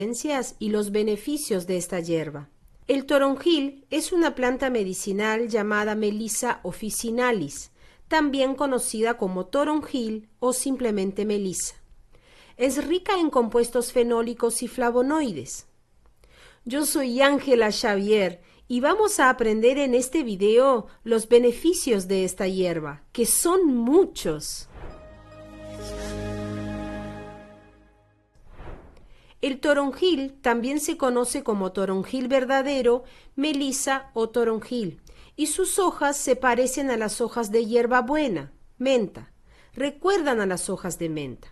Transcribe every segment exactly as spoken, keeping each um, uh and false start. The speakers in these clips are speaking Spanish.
y los beneficios de esta hierba. El toronjil es una planta medicinal llamada Melissa officinalis, también conocida como toronjil o simplemente melisa. Es rica en compuestos fenólicos y flavonoides. Yo soy Ángela Xavier y vamos a aprender en este video los beneficios de esta hierba, que son muchos. El toronjil también se conoce como toronjil verdadero, melisa o toronjil, y sus hojas se parecen a las hojas de hierbabuena, menta. Recuerdan a las hojas de menta.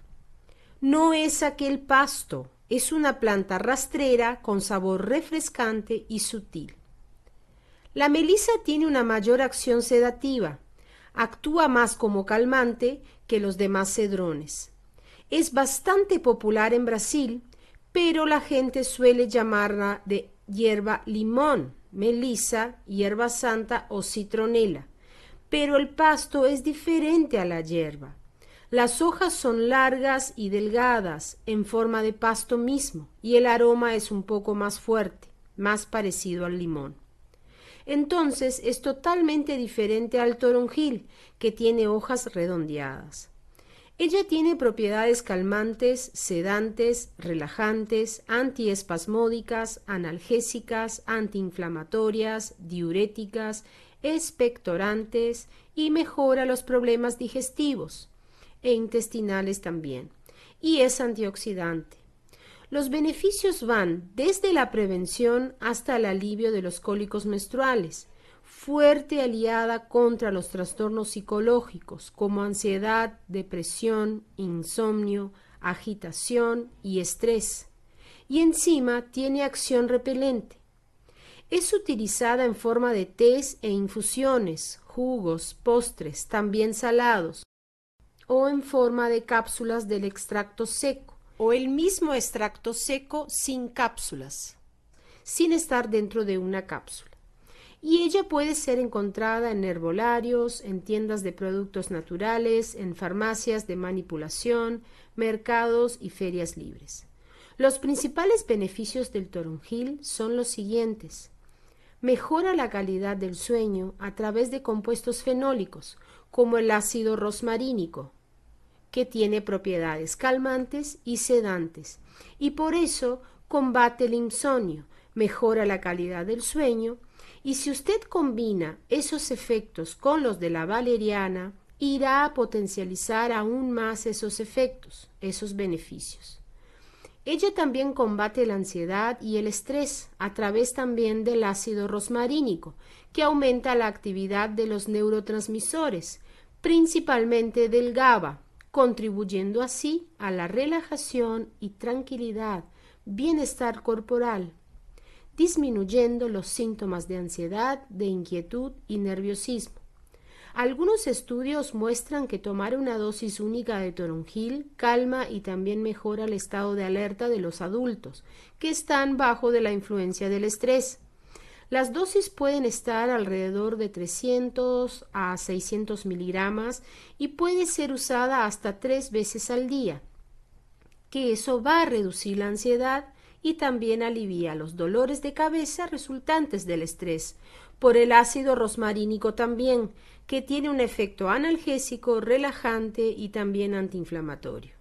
No es aquel pasto, es una planta rastrera con sabor refrescante y sutil. La melisa tiene una mayor acción sedativa. Actúa más como calmante que los demás cedrones. Es bastante popular en Brasil, pero la gente suele llamarla de hierba limón, melisa, hierba santa o citronela. Pero el pasto es diferente a la hierba. Las hojas son largas y delgadas, en forma de pasto mismo, y el aroma es un poco más fuerte, más parecido al limón. Entonces es totalmente diferente al toronjil, que tiene hojas redondeadas. Ella tiene propiedades calmantes, sedantes, relajantes, antiespasmódicas, analgésicas, antiinflamatorias, diuréticas, expectorantes y mejora los problemas digestivos e intestinales también, y es antioxidante. Los beneficios van desde la prevención hasta el alivio de los cólicos menstruales, fuerte aliada contra los trastornos psicológicos como ansiedad, depresión, insomnio, agitación y estrés. Y encima tiene acción repelente. Es utilizada en forma de tés e infusiones, jugos, postres, también salados, o en forma de cápsulas del extracto seco, o el mismo extracto seco sin cápsulas, sin estar dentro de una cápsula. Y ella puede ser encontrada en herbolarios, en tiendas de productos naturales, en farmacias de manipulación, mercados y ferias libres. Los principales beneficios del toronjil son los siguientes. Mejora la calidad del sueño a través de compuestos fenólicos, como el ácido rosmarínico, que tiene propiedades calmantes y sedantes, y por eso combate el insomnio, mejora la calidad del sueño. Y si usted combina esos efectos con los de la valeriana, irá a potencializar aún más esos efectos, esos beneficios. Ella también combate la ansiedad y el estrés a través también del ácido rosmarínico, que aumenta la actividad de los neurotransmisores, principalmente del GABA, contribuyendo así a la relajación y tranquilidad, bienestar corporal, disminuyendo los síntomas de ansiedad, de inquietud y nerviosismo. Algunos estudios muestran que tomar una dosis única de toronjil calma y también mejora el estado de alerta de los adultos, que están bajo de la influencia del estrés. Las dosis pueden estar alrededor de trescientos a seiscientos miligramos y puede ser usada hasta tres veces al día, que eso va a reducir la ansiedad y también alivia los dolores de cabeza resultantes del estrés, por el ácido rosmarínico también, que tiene un efecto analgésico, relajante y también antiinflamatorio.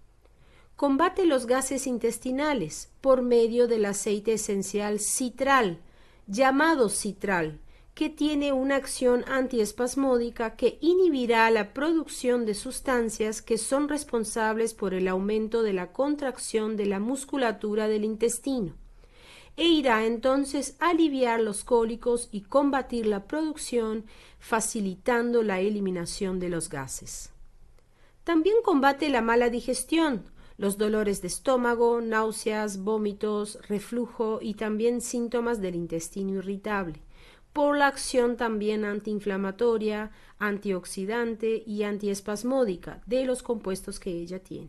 Combate los gases intestinales por medio del aceite esencial citral, llamado citral, que tiene una acción antiespasmódica que inhibirá la producción de sustancias que son responsables por el aumento de la contracción de la musculatura del intestino, e irá entonces a aliviar los cólicos y combatir la producción, facilitando la eliminación de los gases. También combate la mala digestión, los dolores de estómago, náuseas, vómitos, reflujo y también síntomas del intestino irritable, por la acción también antiinflamatoria, antioxidante y antiespasmódica de los compuestos que ella tiene.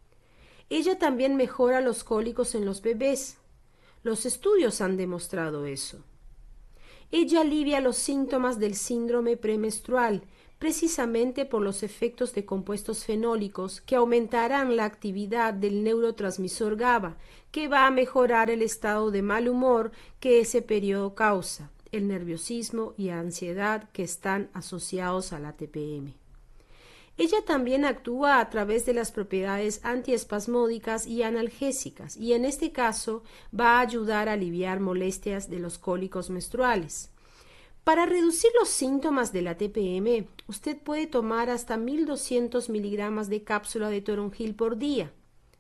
Ella también mejora los cólicos en los bebés. Los estudios han demostrado eso. Ella alivia los síntomas del síndrome premenstrual, precisamente por los efectos de compuestos fenólicos que aumentarán la actividad del neurotransmisor GABA, que va a mejorar el estado de mal humor que ese periodo causa, el nerviosismo y ansiedad que están asociados a la T P M. Ella también actúa a través de las propiedades antiespasmódicas y analgésicas, y en este caso va a ayudar a aliviar molestias de los cólicos menstruales. Para reducir los síntomas de la T P M, usted puede tomar hasta mil doscientos miligramos de cápsula de toronjil por día.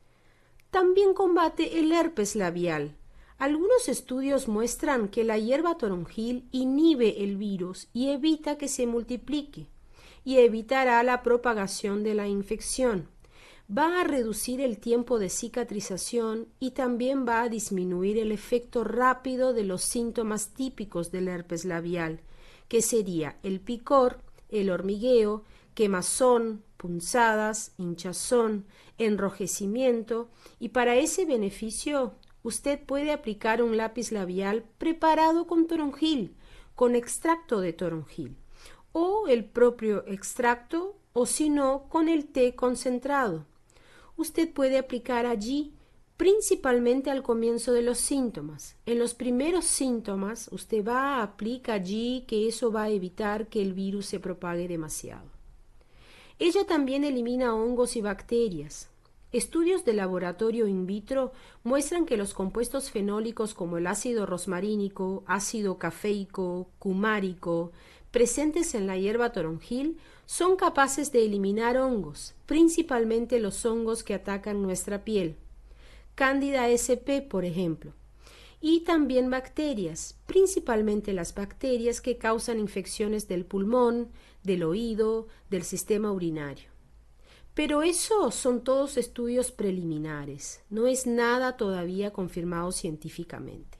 También combate el herpes labial. Algunos estudios muestran que la hierba toronjil inhibe el virus y evita que se multiplique, y evitará la propagación de la infección. Va a reducir el tiempo de cicatrización y también va a disminuir el efecto rápido de los síntomas típicos del herpes labial, que sería el picor, el hormigueo, quemazón, punzadas, hinchazón, enrojecimiento, y para ese beneficio usted puede aplicar un lápiz labial preparado con toronjil, con extracto de toronjil, o el propio extracto, o si no, con el té concentrado. Usted puede aplicar allí principalmente al comienzo de los síntomas. En los primeros síntomas, usted va a aplicar allí, que eso va a evitar que el virus se propague demasiado. Ella también elimina hongos y bacterias. Estudios de laboratorio in vitro muestran que los compuestos fenólicos como el ácido rosmarínico, ácido cafeico, cumárico, presentes en la hierba toronjil, son capaces de eliminar hongos, principalmente los hongos que atacan nuestra piel, Candida sp, por ejemplo, y también bacterias, principalmente las bacterias que causan infecciones del pulmón, del oído, del sistema urinario. Pero eso son todos estudios preliminares, no es nada todavía confirmado científicamente.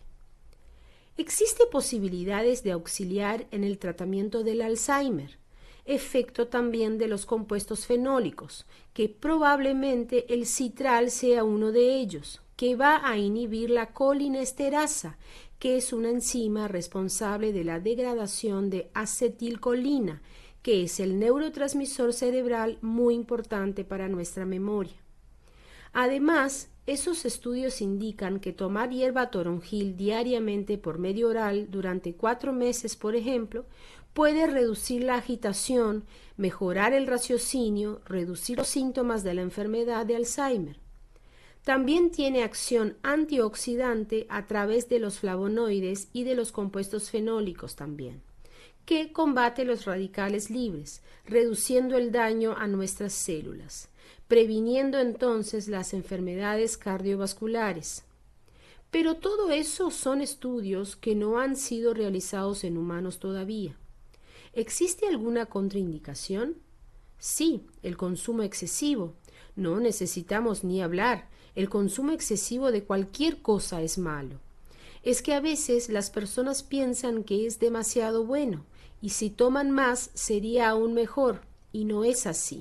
Existen posibilidades de auxiliar en el tratamiento del Alzheimer, efecto también de los compuestos fenólicos, que probablemente el citral sea uno de ellos, que va a inhibir la colinesterasa, que es una enzima responsable de la degradación de acetilcolina, que es el neurotransmisor cerebral muy importante para nuestra memoria. Además, esos estudios indican que tomar hierba toronjil diariamente por medio oral durante cuatro meses, por ejemplo, puede reducir la agitación, mejorar el raciocinio, reducir los síntomas de la enfermedad de Alzheimer. También tiene acción antioxidante a través de los flavonoides y de los compuestos fenólicos también, que combate los radicales libres, reduciendo el daño a nuestras células, previniendo entonces las enfermedades cardiovasculares. Pero todo eso son estudios que no han sido realizados en humanos todavía. ¿Existe alguna contraindicación? Sí, el consumo excesivo. No necesitamos ni hablar. El consumo excesivo de cualquier cosa es malo. Es que a veces las personas piensan que es demasiado bueno, y si toman más sería aún mejor, y no es así.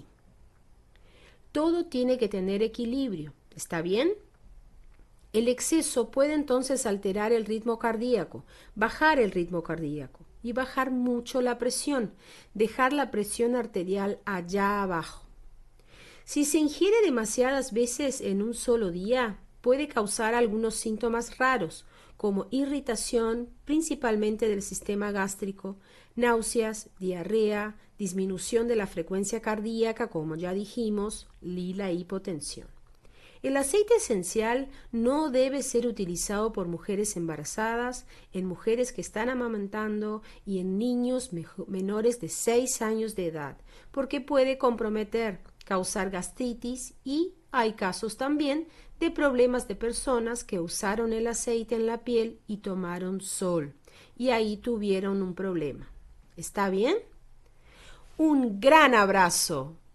Todo tiene que tener equilibrio, ¿está bien? El exceso puede entonces alterar el ritmo cardíaco, bajar el ritmo cardíaco y bajar mucho la presión, dejar la presión arterial allá abajo. Si se ingiere demasiadas veces en un solo día, puede causar algunos síntomas raros, como irritación, principalmente del sistema gástrico, náuseas, diarrea, disminución de la frecuencia cardíaca, como ya dijimos, y la hipotensión. El aceite esencial no debe ser utilizado por mujeres embarazadas, en mujeres que están amamantando y en niños menores de seis años de edad, porque puede comprometer, causar gastritis y hay casos también de problemas de personas que usaron el aceite en la piel y tomaron sol y ahí tuvieron un problema. ¿Está bien? Un gran abrazo.